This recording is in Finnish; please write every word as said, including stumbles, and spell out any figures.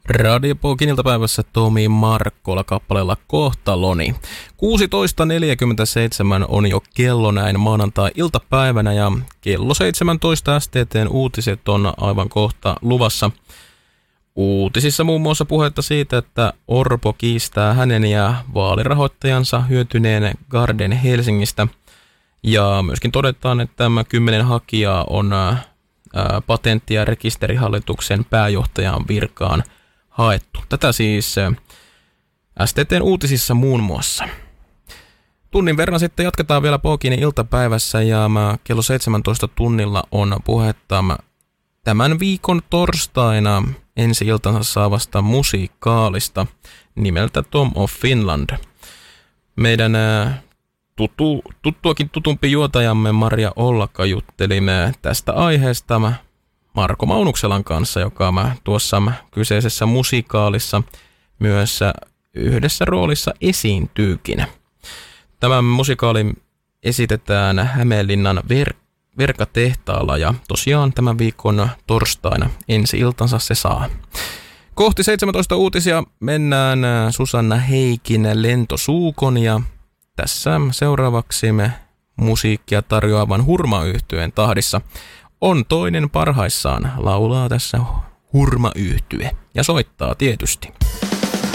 Radiopokin iltapäivässä Tomi Markkola kappaleella Kohtaloni. kuusitoista neljäkymmentäseitsemän on jo kello näin maanantai-iltapäivänä ja kello seitsemäntoista S T T:n uutiset on aivan kohta luvassa. Uutisissa muun muassa puhetta siitä, että Orpo kiistää hänen ja vaalirahoittajansa hyötyneen Garden Helsingistä. Ja myöskin todetaan, että tämä kymmenen hakijaa on ää, patentti- ja rekisterihallituksen pääjohtajan virkaan haettu. Tätä siis S T T:n uutisissa muun muassa. Tunnin verran sitten jatketaan vielä Pokin iltapäivässä ja kello seitsemäntoista tunnilla on puhetta tämän viikon torstaina ensi iltansa saavasta musiikaalista nimeltä Tom of Finland. Meidän tutu, tuttuakin tutumpi juotajamme Maria Ollakka juttelimme tästä aiheesta Marko Maunukselan kanssa, joka tuossa kyseisessä musikaalissa myös yhdessä roolissa esiintyykin. Tämä musikaali esitetään Hämeenlinnan Ver- Verkatehtaalla ja tosiaan tämän viikon torstaina ensi iltansa se saa. Kohti seitsemäntoista uutisia mennään Susanna Heikin Lentosuukon ja tässä seuraavaksi me musiikkia tarjoavan Hurma-yhtyeen tahdissa on toinen parhaissaan, laulaa tässä Hurma-yhtye ja soittaa tietysti.